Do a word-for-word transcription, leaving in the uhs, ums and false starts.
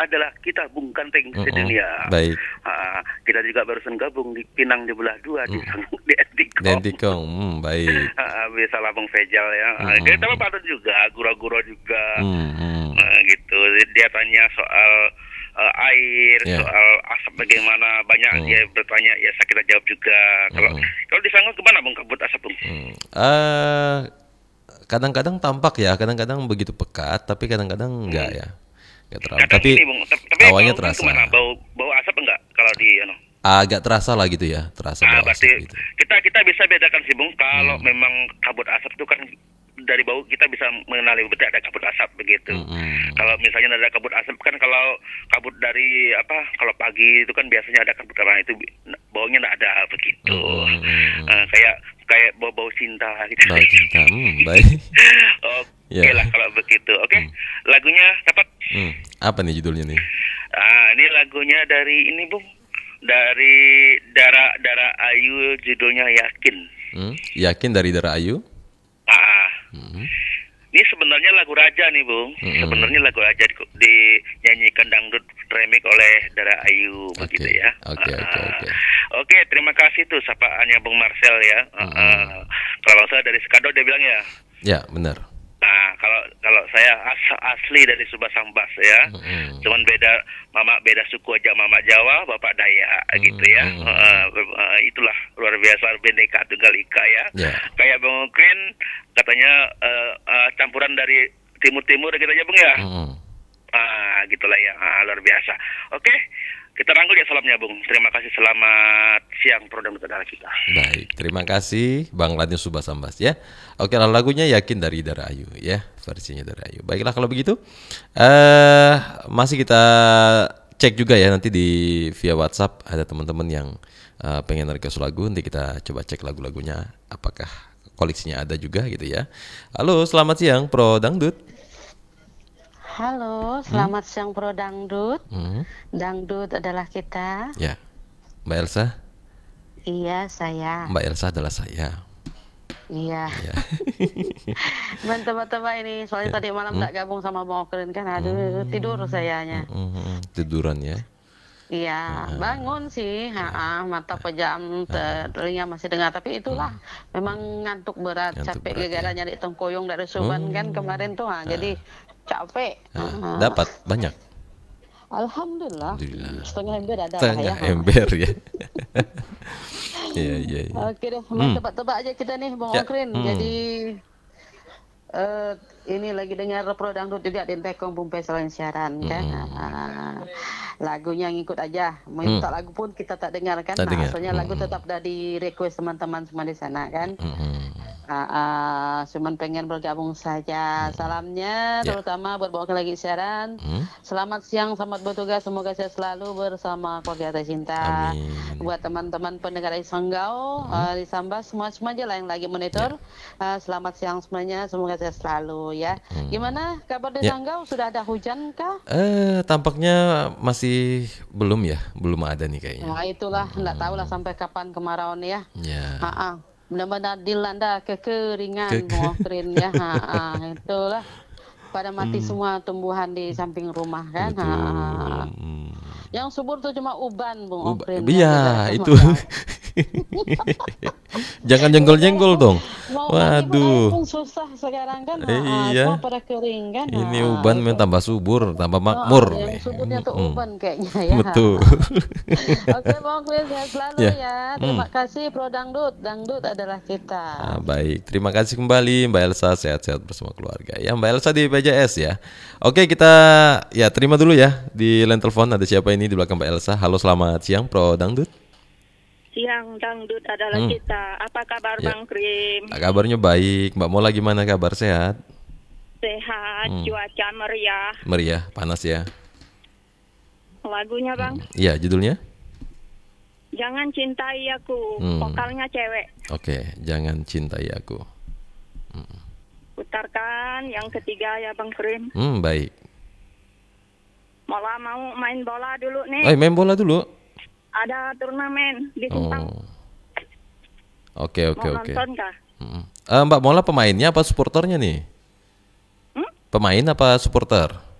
adalah kita Bung Kanteng Mm-mm. sedunia. Baik. Uh, kita juga barusan gabung di Pinang di belah dua Mm. di di Antikong. Dentikong, hmm, baik. Uh, biasa lah Bung Fejal ya. Uh, Mm-mm. kita patut juga, gura-gura juga. Mm-mm. Uh, gitu. Dia tanya soal uh, air, Yeah. soal asap bagaimana, banyak Mm. dia bertanya, ya saya kita jawab juga. Kalau Mm-mm. kalau di Sanggau kemana Bung kabut asap Bung? Mm. Eh, kadang-kadang tampak ya, kadang-kadang begitu pekat, tapi kadang-kadang enggak ya, enggak terlalu. Kadang Tapi ini Bung, tapi, tapi awalnya baunya terasa, kemana? Bau bau asap enggak kalau di ano? agak terasa lah gitu ya, terasa Ah, bau berarti asap gitu. kita kita bisa bedakan sih Bung, kalau Hmm. memang kabut asap itu kan dari bau kita bisa mengenali betul ada kabut asap begitu. Mm-mm. Kalau misalnya ada kabut asap kan kalau kabut dari apa? Kalau pagi itu kan biasanya ada kabut karena itu baunya enggak ada begitu. Mm-mm. Uh, kayak kayak bau-bau cinta gitu. Bau cinta, hmm, baik. Oke Ya. lah kalau begitu. Oke, Hmm. lagunya dapat. Hmm. Apa nih judulnya nih? Ah, ini lagunya dari ini Bung, dari Dara Dara Ayu, judulnya Yakin. Hmm? Yakin dari Dara Ayu? Ah, Hmm. ini sebenarnya lagu Raja nih Bung. Mm-mm. Sebenarnya lagu Raja di, dinyanyikan dangdut remix oleh Dara Ayu Oke. begitu ya. Oke, Ah, oke, oke. Oke, terima kasih tuh sapaannya Bung Marcel ya. Ah, Mm-mm. ah. Kalau saya dari Sekado dia bilang ya. Ya, benar. Nah, kalau kalau saya as, asli dari Subah Sambas ya. Mm-mm. Cuman beda mama beda suku aja, mama Jawa, bapak Dayak gitu ya. Mm-mm. Uh, uh, itulah luar biasa Bhinneka Tunggal Ika ya. Ya. Kayak Bang Ukrin katanya uh, uh, campuran dari timur-timur gitu aja Bang ya. Mm-mm. Ah, gitulah ya. Ah, luar biasa. Oke. Kita rangkul ya salamnya Bung. Terima kasih, selamat siang program saudara kita. Baik, terima kasih Bang Ladin Subah Sambas ya. Oke, lalu lagunya Yakin dari Dara Ayu ya, versinya Dara Ayu. Baiklah kalau begitu, eh masih kita cek juga ya nanti di via WhatsApp ada teman-teman yang eh, pengen request lagu, nanti kita coba cek lagu-lagunya apakah koleksinya ada juga gitu ya. Halo, selamat siang Pro Dangdut. Halo, selamat siang Pro Dangdut. Hmm, Dangdut adalah kita. ya, Mbak Elsa. Iya, saya. Mbak Elsa adalah saya. Iya. Ya. Tebak-tebak ini, soalnya tadi malam tak gabung sama Bang Okrin kan. Aduh, tidur sayanya. Hmm, tiduran ya. Iya, bangun sih. Ha-ha, mata pejam, te- telinga masih dengar. Tapi itulah, memang ngantuk berat, Ngantuk capek berat, gara-gara ya. nyari tengkoyong dari Suban kan kemarin tuh. Ha. Jadi capek. Nah, Ha-ha. dapat banyak. Alhamdulillah. Alhamdulillah. Setengah ember ada lah Tengah ya. ember ya. Iya, iya, iya. Oke deh, main Hmm. tebak-tebak aja kita nih Bang Ya, Okrin. hmm. Jadi eh ini lagi dengar Pro Dangdut juga di Tekong Bumpe selain siaran kan. Hmm. Ah, lagunya ngikut aja. Minta Hmm. lagu pun kita tak dengar kan. Tak Nah, dengar. soalnya lagu Hmm. tetap dah di request teman-teman semua di sana kan. Mm-mm. Ah, ah, cuman pengen bergabung saja. Salamnya Ya. terutama buat Bang Okrin lagi siaran. Hmm. Selamat siang, selamat bertugas. Semoga sehat selalu bersama keluarga tercinta. Amin. Buat teman-teman pendengar di Sanggau, uh, di Sambas, semua-semua aja lah yang lagi monitor. Uh, selamat siang semuanya, semoga sehat selalu ya. Hmm. Gimana kabar di Ya. Sanggau? Sudah ada hujan kah? Eh, tampaknya masih belum ya, belum ada nih kayaknya. Nah itulah, nggak tahu lah sampai kapan kemarau nih ya. Ya. Ha-ha. Benar-benar dilanda kekeringan, Ke- Bang Okrin ya. Ha-ha. Itulah. Pada mati Hmm. semua tumbuhan di samping rumah kan. Betul. Ha-ha. Hmm. Yang subur tuh cuma uban, Bang Uba- Okrin. Iya, Ya, itu. Jangan jenggol-jenggol dong. Mau mandi pun air Waduh. pun susah sekarang kan. Eh, Ah, iya. semua pada kering kan. Ini Ah, uban itu. memang tambah subur, tambah Ah, makmur yang nih. suburnya tuh Mm-mm. uban kayaknya ya. Betul. Oke, Bang Okrin sehat selalu Ya. ya. Terima Hmm. kasih Pro Dangdut. Dangdut adalah kita. Ah, baik, terima kasih kembali Mbak Elsa, sehat-sehat bersama keluarga. Ya, Mbak Elsa di P J S ya. Oke, kita ya terima dulu ya di line telepon ada siapa ini di belakang Mbak Elsa. Halo, selamat siang Pro Dangdut. Siang Dangdut adalah Hmm. kita. Apa kabar Ya. Bang Krim? Kabarnya baik. Mbak Mola gimana kabar, sehat? Sehat, Hmm. cuaca meriah. Meriah, panas ya. Lagunya Bang, Iya, judulnya? Jangan Cintai Aku. Hmm. Vokalnya cewek. Oke, jangan cintai aku. Putarkan yang ketiga ya Bang Krim. Hmm, baik. Mola mau main bola dulu nih. Eh, main bola dulu. Ada turnamen di Simpang. Oh. Oke, oke, Mau oke. nonton kah? Mm. Eh, Mbak Mola pemainnya apa supporternya nih? Hmm? Pemain apa supporter?